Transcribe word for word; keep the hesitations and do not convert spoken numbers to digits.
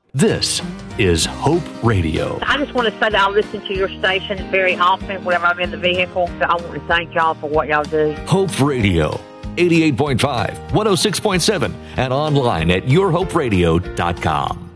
This is Hope Radio. I just want to say that I listen to your station very often whenever I'm in the vehicle. I want to thank y'all for what y'all do. Hope Radio, eighty-eight point five, one oh six point seven, and online at your hope radio dot com.